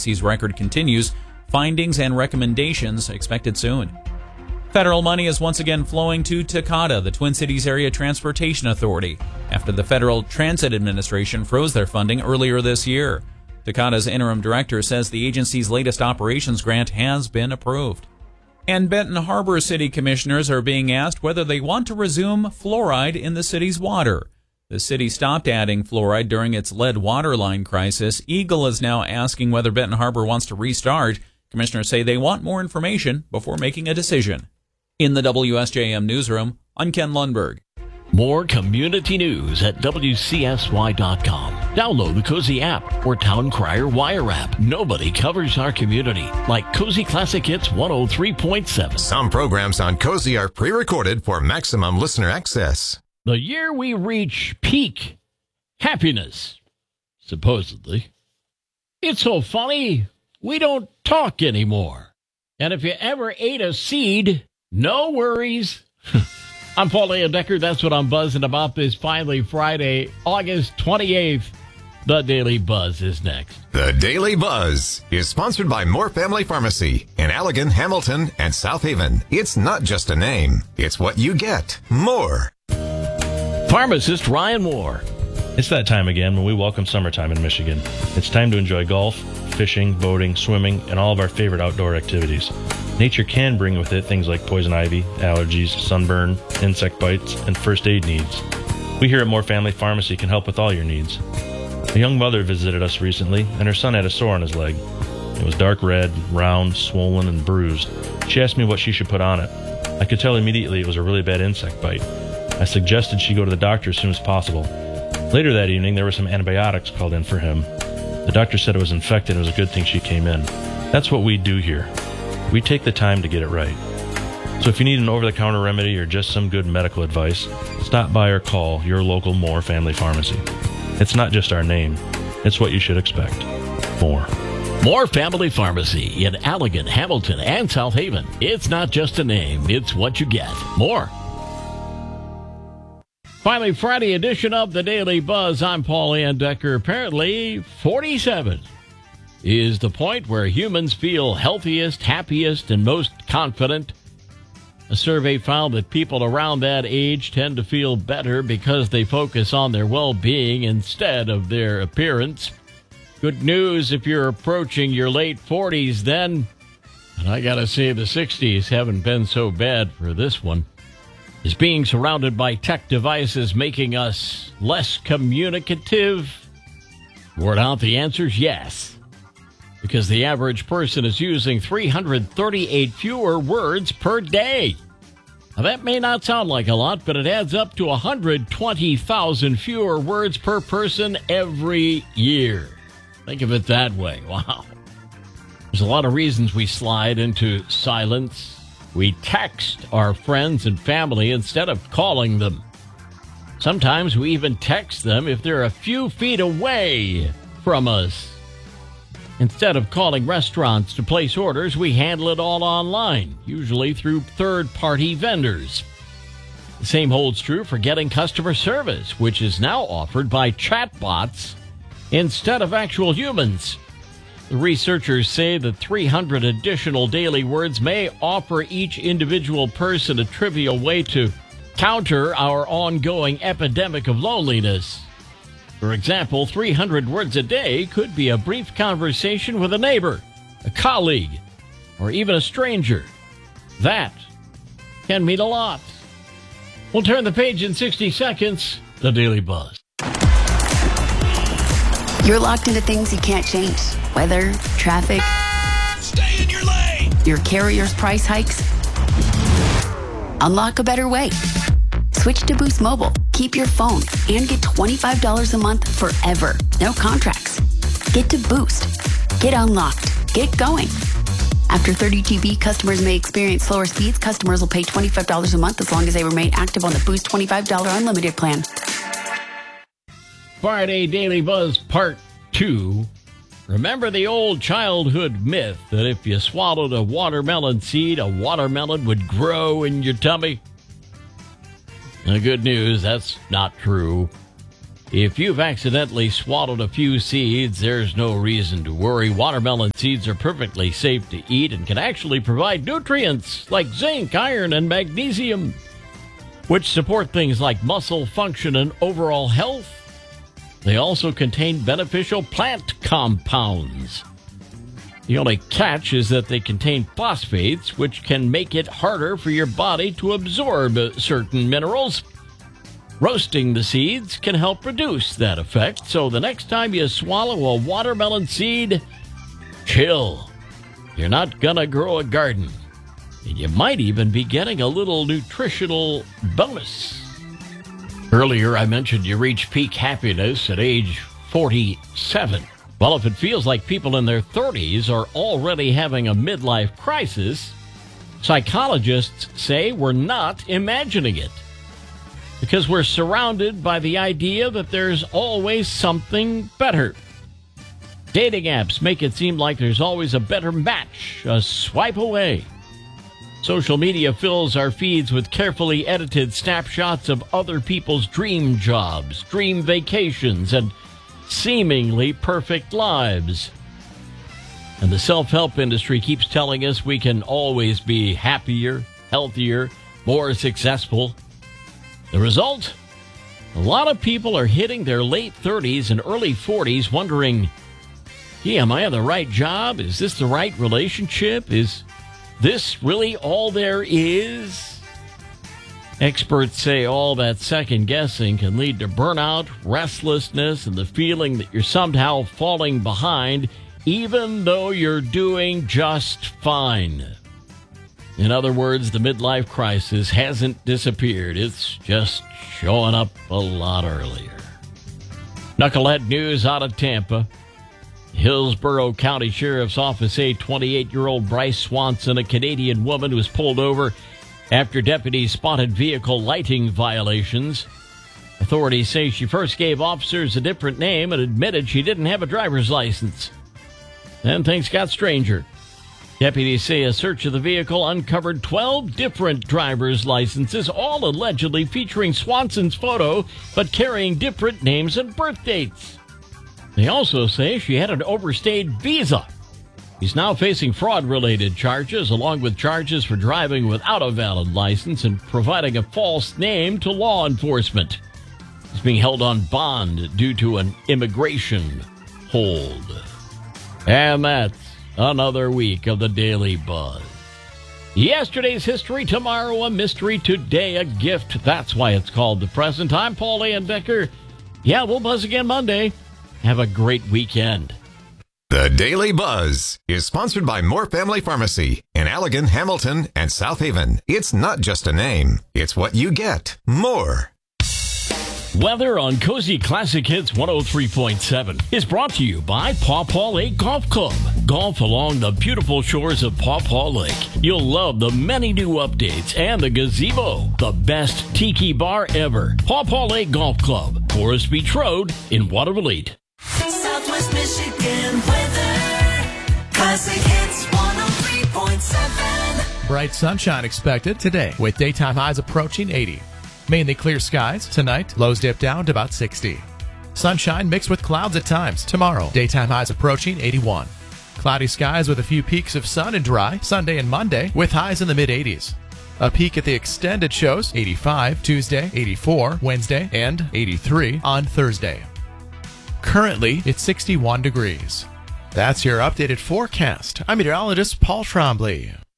agency's record continues. Findings and recommendations expected soon. Federal money is once again flowing to Takata, the Twin Cities Area Transportation Authority, after the Federal Transit Administration froze their funding earlier this year. Takata's interim director says the agency's latest operations grant has been approved. And Benton Harbor City Commissioners are being asked whether they want to resume fluoride in the city's water. The city stopped adding fluoride during its lead water line crisis. Eagle is now asking whether Benton Harbor wants to restart. Commissioners say they want more information before making a decision. In the WSJM newsroom, I'm Ken Lundberg. More community news at WCSY.com. Download the Cozy app or Town Crier Wire app. Nobody covers our community like Cozy Classic Hits 103.7. Some programs on Cozy are pre-recorded for maximum listener access. The year we reach peak happiness, supposedly. It's so funny, we don't talk anymore. And if you ever ate a seed, no worries. I'm Paul Leondecker. That's what I'm buzzing about this finally Friday, August 28th. The Daily Buzz is next. The Daily Buzz is sponsored by Moore Family Pharmacy in Allegan, Hamilton, and South Haven. It's not just a name. It's what you get. More. Pharmacist Ryan Moore. It's that time again when we welcome summertime in Michigan. It's time to enjoy golf, fishing, boating, swimming, and all of our favorite outdoor activities. Nature can bring with it things like poison ivy, allergies, sunburn, insect bites, and first aid needs. We here at Moore Family Pharmacy can help with all your needs. A young mother visited us recently, and her son had a sore on his leg. It was dark red, round, swollen, and bruised. She asked me what she should put on it. I could tell immediately it was a really bad insect bite. I suggested she go to the doctor as soon as possible. Later that evening, there were some antibiotics called in for him. The doctor said it was infected and it was a good thing she came in. That's what we do here. We take the time to get it right. So if you need an over-the-counter remedy or just some good medical advice, stop by or call your local Moore Family Pharmacy. It's not just our name. It's what you should expect. More. Moore Family Pharmacy in Allegan, Hamilton, and South Haven. It's not just a name. It's what you get. More. Finally, Friday edition of the Daily Buzz. I'm Paul Leondecker. Apparently, 47 is the point where humans feel healthiest, happiest, and most confident. A survey found that people around that age tend to feel better because they focus on their well-being instead of their appearance. Good news if you're approaching your late 40s then. And I gotta say, the 60s haven't been so bad for this one. Is being surrounded by tech devices making us less communicative? Word out, the answer is yes. Because the average person is using 338 fewer words per day. Now, that may not sound like a lot, but it adds up to 120,000 fewer words per person every year. Think of it that way. Wow. There's a lot of reasons we slide into silence. We text our friends and family instead of calling them. Sometimes we even text them if they're a few feet away from us. Instead of calling restaurants to place orders, we handle it all online, usually through third-party vendors. The same holds true for getting customer service, which is now offered by chatbots instead of actual humans. The researchers say that 300 additional daily words may offer each individual person a trivial way to counter our ongoing epidemic of loneliness. For example, 300 words a day could be a brief conversation with a neighbor, a colleague, or even a stranger. That can mean a lot. We'll turn the page in 60 seconds. The Daily Buzz. You're locked into things you can't change. Weather, traffic. Stay in your lane! Your carrier's price hikes. Unlock a better way. Switch to Boost Mobile. Keep your phone and get $25 a month forever. No contracts. Get to Boost. Get unlocked. Get going. After 30 GB, customers may experience slower speeds. Customers will pay $25 a month as long as they remain active on the Boost $25 unlimited plan. Friday Daily Buzz Part 2. Remember the old childhood myth that if you swallowed a watermelon seed, a watermelon would grow in your tummy? The good news, that's not true. If you've accidentally swallowed a few seeds, there's no reason to worry. Watermelon seeds are perfectly safe to eat and can actually provide nutrients like zinc, iron, and magnesium, which support things like muscle function and overall health. They also contain beneficial plant compounds. The only catch is that they contain phosphates, which can make it harder for your body to absorb certain minerals. Roasting the seeds can help reduce that effect, so the next time you swallow a watermelon seed, chill. You're not gonna grow a garden, and you might even be getting a little nutritional bonus. Earlier, I mentioned you reach peak happiness at age 47. Well, if it feels like people in their 30s are already having a midlife crisis, psychologists say we're not imagining it, because we're surrounded by the idea that there's always something better. Dating apps make it seem like there's always a better match a swipe away. Social media fills our feeds with carefully edited snapshots of other people's dream jobs, dream vacations, and seemingly perfect lives. And the self-help industry keeps telling us we can always be happier, healthier, more successful. The result? A lot of people are hitting their late 30s and early 40s wondering, gee, am I in the right job? Is this the right relationship? Is this really all there is? Experts say all that second guessing can lead to burnout, restlessness, and the feeling that you're somehow falling behind, even though you're doing just fine. In other words, the midlife crisis hasn't disappeared. It's just showing up a lot earlier. Knucklehead news out of Tampa. Hillsborough County Sheriff's Office say 28-year-old Bryce Swanson, a Canadian woman, was pulled over after deputies spotted vehicle lighting violations. Authorities say she first gave officers a different name and admitted she didn't have a driver's license. Then things got stranger. Deputies say a search of the vehicle uncovered 12 different driver's licenses, all allegedly featuring Swanson's photo, but carrying different names and birth dates. They also say she had an overstayed visa. He's now facing fraud-related charges, along with charges for driving without a valid license and providing a false name to law enforcement. He's being held on bond due to an immigration hold. And that's another week of the Daily Buzz. Yesterday's history, tomorrow a mystery, today a gift. That's why it's called the present. I'm Paul Landecker. Yeah, we'll buzz again Monday. Have a great weekend. The Daily Buzz is sponsored by Moore Family Pharmacy in Allegan, Hamilton, and South Haven. It's not just a name. It's what you get. More. Weather on Cozy Classic Hits 103.7 is brought to you by Paw Paw Lake Golf Club. Golf along the beautiful shores of Paw Paw Lake. You'll love the many new updates and the gazebo, the best tiki bar ever. Paw Paw Lake Golf Club, Forest Beach Road in Waterville. Southwest Michigan weather. Classic Hits 103.7. Bright sunshine expected today with daytime highs approaching 80. Mainly clear skies tonight, lows dip down to about 60. Sunshine mixed with clouds at times tomorrow, daytime highs approaching 81. Cloudy skies with a few peaks of sun and dry Sunday and Monday with highs in the mid-80s. A peak at the extended shows 85 Tuesday, 84 Wednesday, and 83 on Thursday. Currently, it's 61 degrees. That's your updated forecast. I'm meteorologist Paul Trombley.